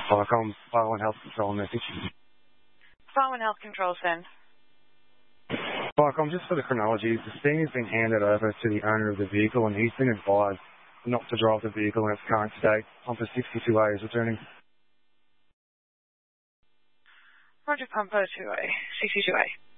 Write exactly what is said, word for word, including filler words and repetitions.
Viacom, Violent Health Control message. Violent Health Control, send. Viacom, just for the chronology, the scene has been handed over to the owner of the vehicle and he's been advised not to drive the vehicle in its current state. Pumper sixty-two A is returning. Roger, Pumper two A, sixty-two A.